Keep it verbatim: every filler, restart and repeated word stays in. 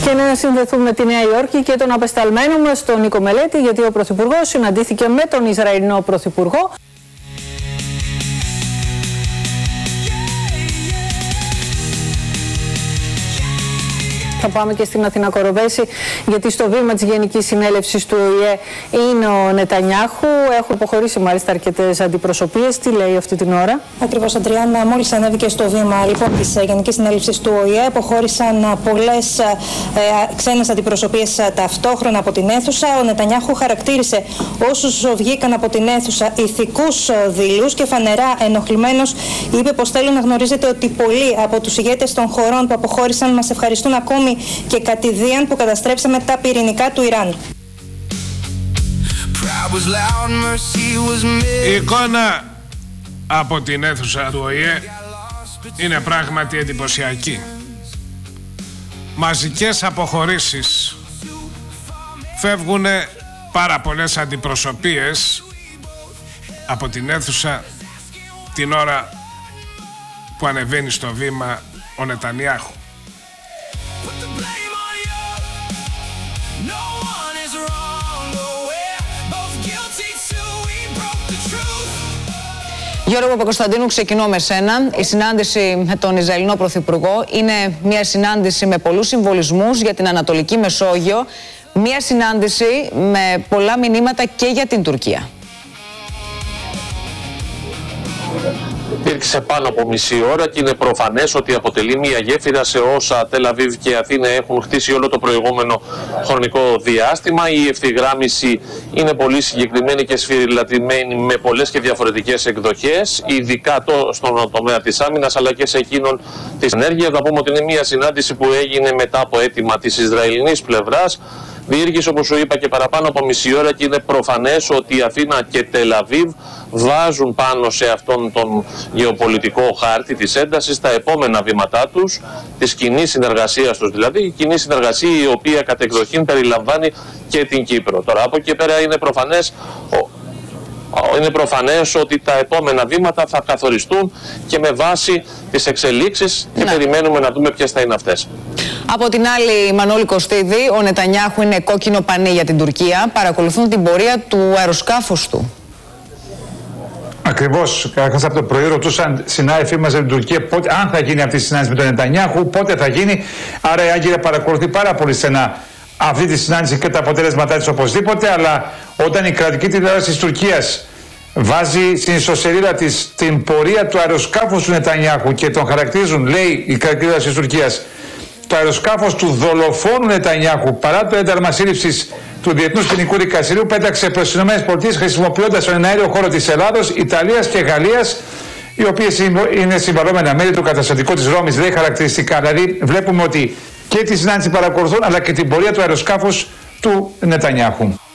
Και να συνδεθούμε με τη Νέα Υόρκη και τον απεσταλμένο μας, τον Νίκο Μελέτη, γιατί ο Πρωθυπουργός συναντήθηκε με τον Ισραηλινό Πρωθυπουργό. Θα πάμε και στην Αθηνά Κοροβέση, γιατί στο βήμα της Γενικής Συνέλευσης του Ο Η Ε είναι ο Νετανιάχου. Έχουν αποχωρήσει μάλιστα αρκετές αντιπροσωπείες. Τι λέει αυτή την ώρα? Ακριβώς, Αντριάννα, μόλις ανέβηκε στο βήμα λοιπόν της Γενικής Συνέλευσης του Ο Η Ε, αποχώρησαν πολλές ε, ξένες αντιπροσωπείες ταυτόχρονα από την αίθουσα. Ο Νετανιάχου χαρακτήρισε όσους βγήκαν από την αίθουσα ηθικούς δειλούς και φανερά ενοχλημένος. Είπε πως θέλει να γνωρίζετε ότι πολλοί από τους ηγέτες των χωρών που αποχώρησαν μας ευχαριστούν ακόμη και κατηδίαν που καταστρέψαμε τα πυρηνικά του Ιράν. Η εικόνα από την αίθουσα του Ο Η Ε είναι πράγματι εντυπωσιακή. Μαζικές αποχωρήσεις. Φεύγουν πάρα πολλές αντιπροσωπείες από την αίθουσα την ώρα που ανεβαίνει στο βήμα ο Νετανιάχου. Γιώργο Παπακοσταντίνου, ξεκινώ με σένα. Η συνάντηση με τον Ισραηλινό Πρωθυπουργό είναι μια συνάντηση με πολλούς συμβολισμούς για την Ανατολική Μεσόγειο. Μια συνάντηση με πολλά μηνύματα και για την Τουρκία. Υπήρξε πάνω από μισή ώρα και είναι προφανές ότι αποτελεί μια γέφυρα σε όσα Τελ Αβίβ και Αθήνα έχουν χτίσει όλο το προηγούμενο χρονικό διάστημα. Η ευθυγράμμιση είναι πολύ συγκεκριμένη και σφυριλατημένη με πολλές και διαφορετικές εκδοχές, ειδικά το, στον τομέα της άμυνας αλλά και σε εκείνον της ενέργειας. Να πούμε ότι είναι μια συνάντηση που έγινε μετά από αίτημα της Ισραηλινής πλευράς. Διήρκησε, όπως σου είπα, και παραπάνω από μισή ώρα και είναι προφανές ότι η Αθήνα και Τελ Αβίβ βάζουν πάνω σε αυτόν τον γεωπολιτικό χάρτη της έντασης τα επόμενα βήματά τους, της κοινής συνεργασίας τους δηλαδή, η κοινή συνεργασία η οποία κατ' εκδοχήν περιλαμβάνει και την Κύπρο. Τώρα από εκεί πέρα είναι προφανές, είναι προφανές ότι τα επόμενα βήματα θα καθοριστούν και με βάση τις εξελίξεις και ναι. περιμένουμε να δούμε ποιες θα είναι αυτές. Από την άλλη, Μανώλη Κωστίδη, ο Νετανιάχου είναι κόκκινο πανί για την Τουρκία. Παρακολουθούν την πορεία του αεροσκάφους του. Ακριβώς. Καταρχάς από το πρωί ρωτούσαν συνάδελφοί μας από την Τουρκία πότε, αν θα γίνει αυτή η συνάντηση με τον Νετανιάχου, πότε θα γίνει. Άρα η Άγκυρα παρακολουθεί πάρα πολύ στενά αυτή τη συνάντηση και τα αποτέλεσματά της οπωσδήποτε. Αλλά όταν η κρατική τηλεόραση της Τουρκίας βάζει στην ιστοσελίδα της την πορεία του αεροσκάφους του Νετανιάχου και τον χαρακτηρίζουν, λέει η κρατική τηλεόραση της Τουρκίας, το αεροσκάφος του δολοφόνου Νετανιάχου, παρά το ένταλμα σύλληψης του Διεθνούς Ποινικού Δικαστηρίου, πέταξε προς τις ΗΠΑ χρησιμοποιώντας τον εναέριο χώρο της Ελλάδος, Ιταλίας και Γαλλίας, οι οποίες είναι συμβαλόμενα μέρη του καταστατικού της Ρώμης, λέει χαρακτηριστικά. Δηλαδή, βλέπουμε ότι και τη συνάντηση παρακολουθούν, αλλά και την πορεία του αεροσκάφους του Νετανιάχου.